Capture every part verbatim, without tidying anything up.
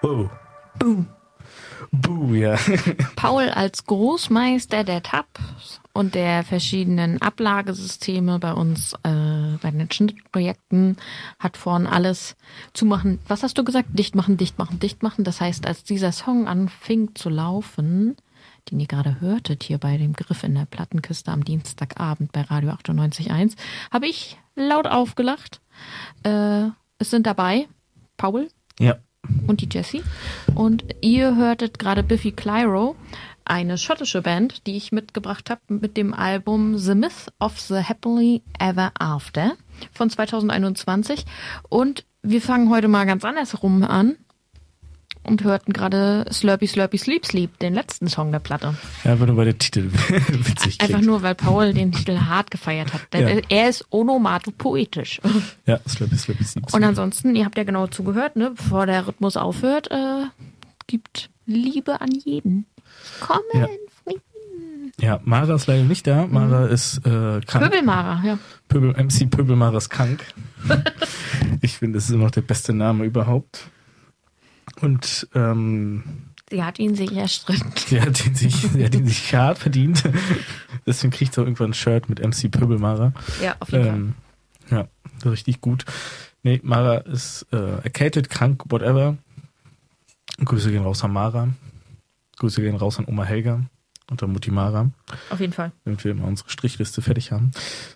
Oh. Boom. Buh, ja. Paul als Großmeister der Tabs und der verschiedenen Ablagesysteme bei uns, äh, bei den Schnittprojekten, hat vorhin alles zu machen. Was hast du gesagt? Dicht machen, dicht machen, dicht machen. Das heißt, als dieser Song anfing zu laufen, den ihr gerade hörtet, hier bei dem Griff in der Plattenkiste am Dienstagabend bei Radio achtundneunzig Komma eins, habe ich laut aufgelacht. Äh, es sind dabei Paul. Ja. Und die Jessie. Und ihr hörtet gerade Biffy Clyro, eine schottische Band, die ich mitgebracht habe mit dem Album The Myth of the Happily Ever After von zweitausendeinundzwanzig. Und wir fangen heute mal ganz andersrum an und hörten gerade Slurpy Slurpy Sleep Sleep, den letzten Song der Platte. Ja, einfach nur, weil der Titel witzig klingt. Einfach nur, weil Paul den Titel hart gefeiert hat. Denn Ja. er ist onomatopoetisch. Ja, Slurpy Slurpy Sleep Und Sleep. ansonsten, ihr habt ja genau zugehört, ne? Bevor der Rhythmus aufhört, äh, gibt Liebe an jeden. Komme Ja. in Frieden. Ja, Mara ist leider nicht da. Mara ist äh, krank. Pöbelmara, ja. Pöbel, M C Pöbelmara ist krank. Ich finde, das ist immer noch der beste Name überhaupt. Und ähm, Sie hat ihn sich erstritten. sie hat ihn sich, sie hat ihn sich hart verdient. Deswegen kriegt er irgendwann ein Shirt mit M C Pöbelmara. Ja, auf jeden Ähm, ja, richtig gut. Nee, Mara ist äh, erkältet, krank, whatever. Grüße gehen raus an Mara. Grüße gehen raus an Oma Helga und an Mutti Mara, Fall. Auf jeden Fall. damit wir immer unsere Strichliste fertig haben.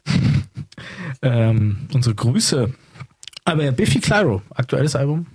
ähm, unsere Grüße. Aber ja, Biffy Clyro, aktuelles Album.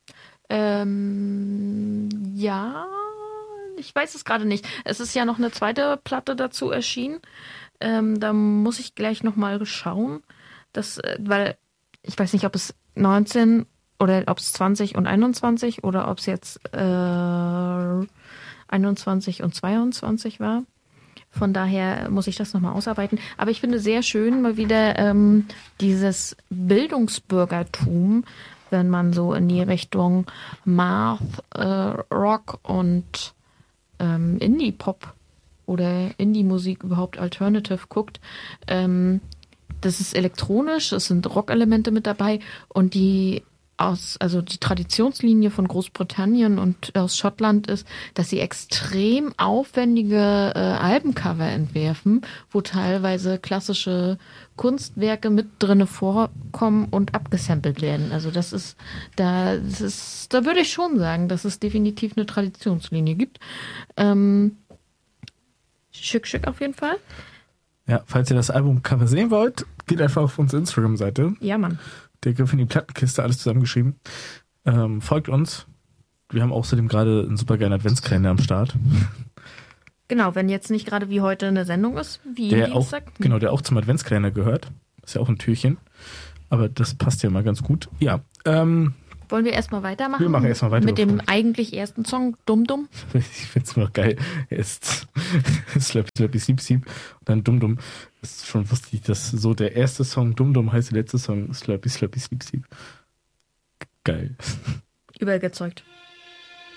Ähm, ja, ich weiß es gerade nicht. Es ist ja noch eine zweite Platte dazu erschienen. Ähm, da muss ich gleich nochmal schauen. Das, äh, weil ich weiß nicht, ob es neunzehn oder ob es zwanzig und einundzwanzig oder ob es jetzt äh, einundzwanzig und zweiundzwanzig war. Von daher muss ich das nochmal ausarbeiten. Aber ich finde sehr schön mal wieder ähm, dieses Bildungsbürgertum, wenn man so in die Richtung Math, äh, Rock und ähm, Indie-Pop oder Indie-Musik überhaupt Alternative guckt. Ähm, das ist elektronisch, es sind Rock-Elemente mit dabei und die aus, also die Traditionslinie von Großbritannien und aus Schottland ist, dass sie extrem aufwendige äh, Albencover entwerfen, wo teilweise klassische Kunstwerke mit drinne vorkommen und abgesampelt werden. Also das ist, da, das ist, da würde ich schon sagen, dass es definitiv eine Traditionslinie gibt. Ähm, schick, schick auf jeden Fall. Ja, falls ihr das Albumcover sehen wollt, geht einfach auf unsere Instagram-Seite. Ja, Mann. Der Griff in die Plattenkiste, alles zusammengeschrieben. Ähm, folgt uns. Wir haben außerdem gerade einen super geilen Adventskalender am Start. Genau, wenn jetzt nicht gerade wie heute eine Sendung ist, wie Der auch, Dienstag. genau, der auch zum Adventskalender gehört. Ist ja auch ein Türchen. Aber das passt ja mal ganz gut. Ja, ähm, Wollen wir erstmal weitermachen? Wir machen erstmal weiter, Mit dem bevor- eigentlich ersten Song, Dumm Dumm. ich find's nur noch geil. Erst Slurpy Slurpy Sleep Sleep und dann Dumm Dumm. Das ist schon lustig, dass so der erste Song Dumm Dumm heißt, der letzte Song Slurpy Slurpy Sleep Sleep. Geil. Übergezeugt.